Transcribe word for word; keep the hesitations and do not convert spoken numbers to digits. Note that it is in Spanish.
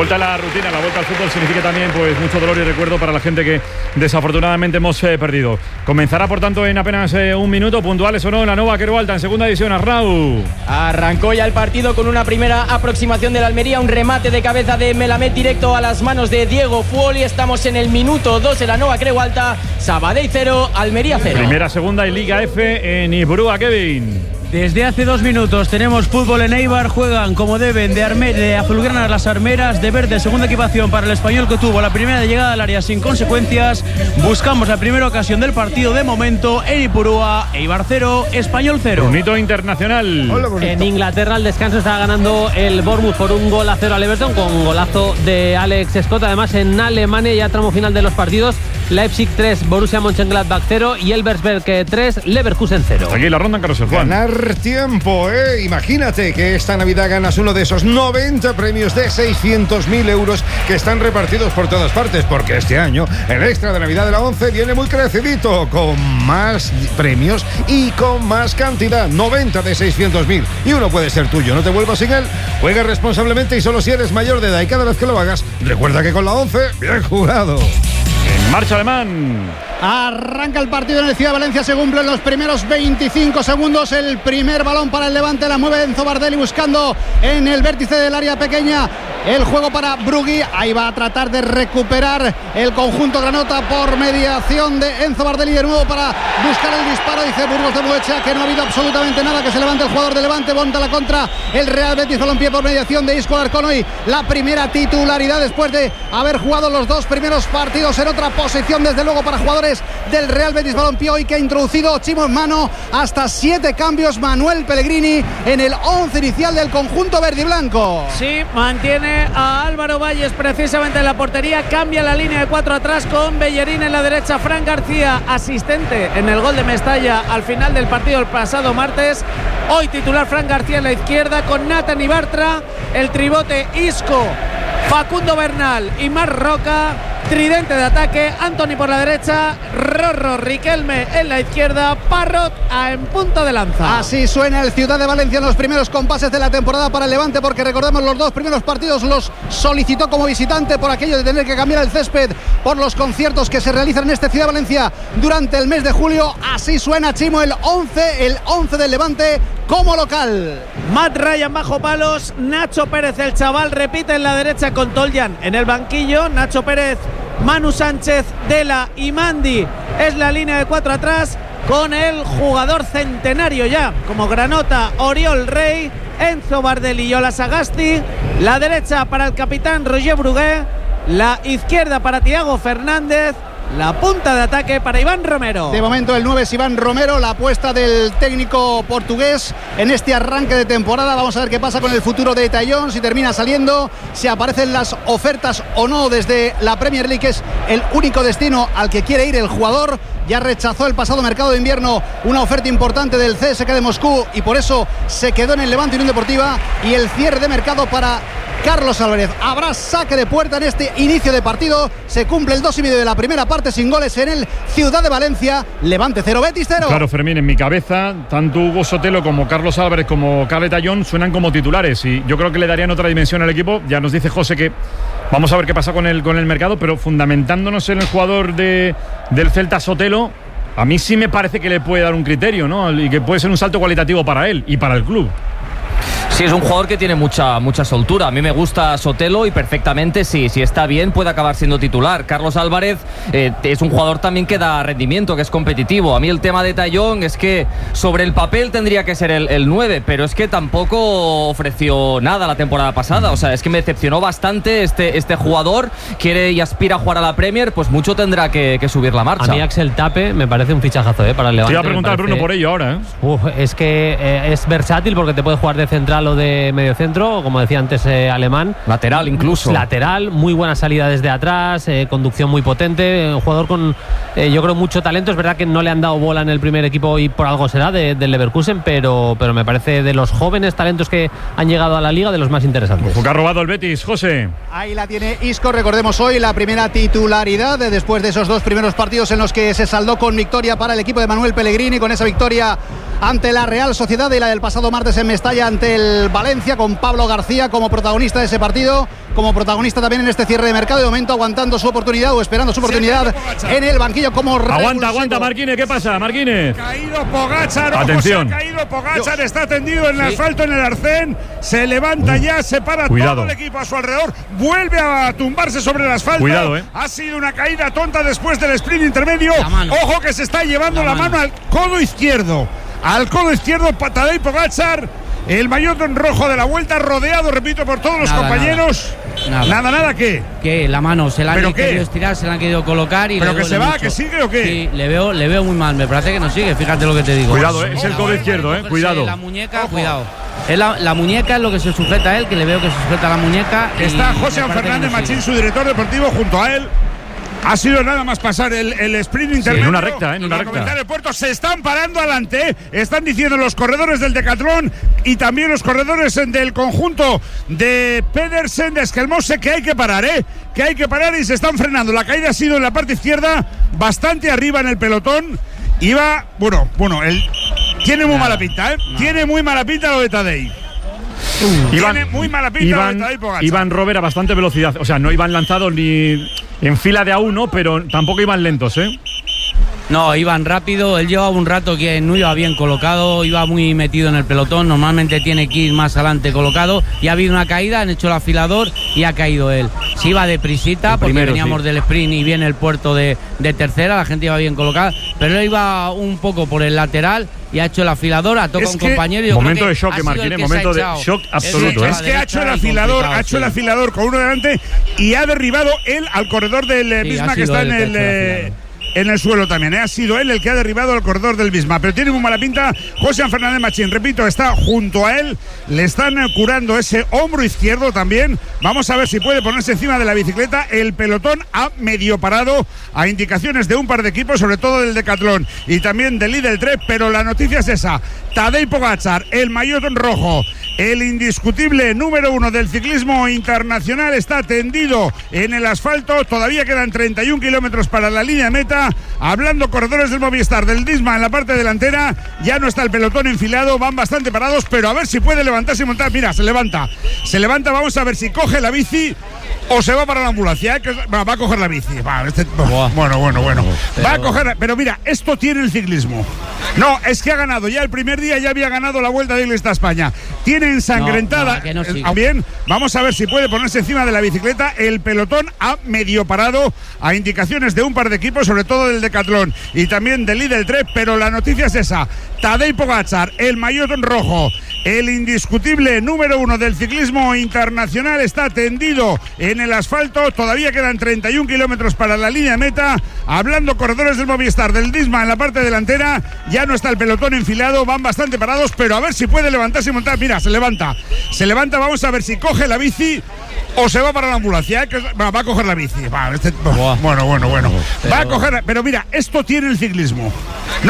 vuelta a la rutina, la vuelta al fútbol significa también pues mucho dolor y recuerdo para la gente que desafortunadamente hemos eh, perdido. Comenzará por tanto en apenas eh, un minuto, puntuales o no, en la Nova Quero Alta en segunda división. Arnau. Arrancó ya el partido con una primera aproximación de la Almería, un remate de cabeza de Melamed directo a las manos de Diego Fuoli. Estamos en el minuto dos en la Nova Quero Alta. Sabadell cero, Almería cero. Primera, segunda y Liga F en Ipurúa, Kevin. Desde hace dos minutos tenemos fútbol en Eibar, juegan como deben de, Arme de azulgranas las armeras, de verde segunda equipación para el Español que tuvo la primera llegada al área sin consecuencias. Buscamos la primera ocasión del partido de momento en Ipurúa, Eibar cero, Español cero. Bonito internacional. Hola, en Inglaterra al descanso está ganando el Bournemouth por un gol a cero al Everton con golazo de Alex Scott. Además en Alemania ya tramo final de los partidos, Leipzig tres, Borussia Mönchengladbach cero y Elversberg tres, Leverkusen cero. Aquí la ronda en Carlos Juan. Ganar tiempo, ¿eh? Imagínate que esta Navidad ganas uno de esos noventa premios de seiscientos mil euros que están repartidos por todas partes, porque este año el extra de Navidad de la once viene muy crecidito, con más premios y con más cantidad, noventa de seiscientos mil, y uno puede ser tuyo, no te vuelvas sin él. Juega responsablemente y solo si eres mayor de edad, y cada vez que lo hagas, recuerda que con la once, bien jugado. En marcha Alemán. Arranca el partido en el Ciudad de Valencia, se cumplen los primeros veinticinco segundos, el primer balón para el Levante, la mueve Enzo Bardelli buscando en el vértice del área pequeña el juego para Brugui, ahí va a tratar de recuperar el conjunto granota por mediación de Enzo Bardelli, de nuevo para buscar el disparo, dice Burgos de Buecha que no ha habido absolutamente nada, que se levante el jugador de Levante, monta la contra el Real Betis Balompié por mediación de Isco Alarcón, hoy la primera titularidad después de haber jugado los dos primeros partidos en otra posición, desde luego para jugadores del Real Betis Balompié, hoy que ha introducido Chimo en mano hasta siete cambios Manuel Pellegrini en el once inicial del conjunto verde y blanco. Sí, mantiene a Álvaro Valles precisamente en la portería, cambia la línea de cuatro atrás con Bellerín en la derecha, Fran García asistente en el gol de Mestalla al final del partido el pasado martes, hoy titular Fran García en la izquierda con Nathan Ibartra, el tribote Isco, Facundo Bernal y Marc Roca, tridente de ataque, Antoni por la derecha, Rorro, Riquelme en la izquierda, Parrot a en punta de lanza. Así suena el Ciudad de Valencia en los primeros compases de la temporada para el Levante, porque recordemos los dos primeros partidos los solicitó como visitante por aquello de tener que cambiar el césped por los conciertos que se realizan en este Ciudad de Valencia durante el mes de julio. Así suena, Chimo, el once, el once del Levante como local. Matt Ryan bajo palos, Nacho Pérez el chaval repite en la derecha con Toljan en el banquillo, Nacho Pérez, Manu Sánchez, Dela y Mandi es la línea de cuatro atrás con el jugador centenario ya como Granota, Oriol Rey, Enzo Bardelli y Ola Sagasti, la derecha para el capitán Roger Brugué, la izquierda para Thiago Fernández, la punta de ataque para Iván Romero. De momento el nueve es Iván Romero, la apuesta del técnico portugués en este arranque de temporada. Vamos a ver qué pasa con el futuro de Tallón, si termina saliendo, si aparecen las ofertas o no desde la Premier League, que es el único destino al que quiere ir el jugador. Ya rechazó el pasado mercado de invierno una oferta importante del C S K de Moscú y por eso se quedó en el Levante Unión Deportiva. Y el cierre de mercado para Carlos Álvarez. Habrá saque de puerta en este inicio de partido. Se cumple el dos y medio de la primera parte sin goles en el Ciudad de Valencia. Levante cero, Betis cero. Claro, Fermín, en mi cabeza tanto Hugo Sotelo como Carlos Álvarez como Carle Tallón suenan como titulares y yo creo que le darían otra dimensión al equipo. Ya nos dice José que vamos a ver qué pasa con el, con el mercado, pero fundamentándonos en el jugador de, del Celta, Sotelo, a mí sí me parece que le puede dar un criterio, ¿no? Y que puede ser un salto cualitativo para él y para el club. Sí, es un jugador que tiene mucha, mucha soltura. A mí me gusta Sotelo y perfectamente, sí, si está bien, puede acabar siendo titular. Carlos Álvarez eh, es un jugador también que da rendimiento, que es competitivo. A mí el tema de Tallón es que sobre el papel tendría que ser el, el nueve, pero es que tampoco ofreció nada la temporada pasada. O sea, es que me decepcionó bastante este, este jugador. Quiere y aspira a jugar a la Premier, pues mucho tendrá que, que subir la marcha. A mí Axel Tape me parece un fichajazo ¿eh? para el Levante. Te iba a preguntar, Bruno, por ello ahora. ¿eh? Uf, es que eh, es versátil porque te puede jugar de central o de medio centro, como decía antes eh, Alemán. Lateral incluso. Lateral, muy buena salida desde atrás, eh, conducción muy potente, un jugador con, eh, yo creo, mucho talento. Es verdad que no le han dado bola en el primer equipo y por algo será de, del Leverkusen, pero, pero me parece de los jóvenes talentos que han llegado a la Liga de los más interesantes. Ojo que ha robado el Betis, José. Ahí la tiene Isco, recordemos hoy la primera titularidad de después de esos dos primeros partidos en los que se saldó con victoria para el equipo de Manuel Pellegrini, con esa victoria ante la Real Sociedad y la del pasado martes en Mestalla ante el Valencia, con Pablo García como protagonista de ese partido, como protagonista también en este cierre de mercado, de momento aguantando su oportunidad o esperando su oportunidad en el banquillo como aguanta, revulsivo. aguanta Marquínez, ¿qué pasa, Marquínez? Caído Pogačar, atención. Se ha caído Pogačar, Dios. Está tendido en el sí. asfalto en el arcén, se levanta uh. ya, se para Cuidado. todo el equipo a su alrededor, vuelve a tumbarse sobre el asfalto. Cuidado, eh. Ha sido una caída tonta después del sprint intermedio. Ojo que se está llevando la, la mano. mano al codo izquierdo. Al codo izquierdo, Tadej Pogačar, el maillot rojo de la vuelta, rodeado, repito, por todos los nada, compañeros. Nada, nada, nada, nada ¿qué? Que la mano se la han querido qué? estirar, se la han querido colocar y pero le que se va, mucho. que sigue o qué. Sí, le veo, le veo muy mal, me parece que no sigue, fíjate lo que te digo. Cuidado, eh, es el codo izquierdo, eh, cuidado. La muñeca, Ojo. cuidado. Es la, la muñeca es lo que se sujeta a él, que le veo que se sujeta a la muñeca. Está José Fernández no Machín, su director deportivo, junto a él. Ha sido nada más pasar el, el sprint intermedio. Sí, en una recta, ¿eh? En una recta. El puerto se están parando adelante, ¿eh? Están diciendo los corredores del Decatlón y también los corredores del conjunto de Pedersen, de Esquelmose, que hay que parar, ¿eh? Que hay que parar y se están frenando. La caída ha sido en la parte izquierda, bastante arriba en el pelotón. Iba, bueno, bueno, el, tiene muy mala pinta, ¿eh? No. Tiene muy mala pinta lo de Tadej. Uh, Tiene Iván, muy mala pinta Iván, lo de Tadej Pogačar. Iván Robert a bastante velocidad. O sea, no iban lanzados ni en fila de a uno, pero tampoco iban lentos, ¿eh? No, iban rápido, él llevaba un rato que no iba bien colocado, iba muy metido en el pelotón, normalmente tiene que ir más adelante colocado, y ha habido una caída, han hecho el afilador y ha caído él. Se iba deprisita porque primero, veníamos sí. del sprint y viene el puerto de, de tercera, la gente iba bien colocada, pero él iba un poco por el lateral y ha hecho el afilador, ha tocado a un compañero y yo momento creo de shock, Marquínez, momento de shock absoluto. Es, es que ha hecho el afilador, ha hecho el afilador con uno delante y ha derribado él al corredor del sí, Bismarck que está en el... el en el suelo también, ¿eh? Ha sido él el que ha derribado al corredor del Bismarck, pero tiene muy mala pinta José Fernández Machín, repito, está junto a él, le están curando ese hombro izquierdo también, vamos a ver si puede ponerse encima de la bicicleta. El pelotón ha medio parado a indicaciones de un par de equipos, sobre todo del Decatlón y también del Lidl Trek, pero la noticia es esa: Tadej Pogačar, el maillot rojo, el indiscutible número uno del ciclismo internacional, está tendido en el asfalto, todavía quedan treinta y un kilómetros para la línea de meta. Hablando corredores del Movistar, del Disma en la parte delantera, ya no está el pelotón enfilado, van bastante parados, pero a ver si puede levantarse y montar. Mira, se levanta, se levanta, vamos a ver si coge la bici o se va para la ambulancia, ¿eh? Que va, va a coger la bici. Va, este, bueno, bueno, bueno. Pero... Va a coger, pero mira, esto tiene el ciclismo. No, es que ha ganado, ya el primer día ya había ganado la Vuelta de Iglesia a España. Tiene ensangrentada. No, no, no bien, vamos a ver si puede ponerse encima de la bicicleta. El pelotón ha medio parado a indicaciones de un par de equipos, sobre todo del Decatlón y también del Lidl Trek, pero la noticia es esa: Tadej Pogačar, el maillot rojo, el indiscutible número uno del ciclismo internacional, está tendido en el asfalto, todavía quedan treinta y un kilómetros para la línea de meta. Hablando corredores del Movistar, del Disma en la parte delantera, ya no está el pelotón enfilado, van bastante parados, pero a ver si puede levantarse y montar. Mira, se levanta, se levanta, vamos a ver si coge la bici o se va para la ambulancia, ¿eh? Que va, va a coger la bici. Va, este, bueno, bueno, bueno. Pero... Va a coger, pero mira, esto tiene el ciclismo. No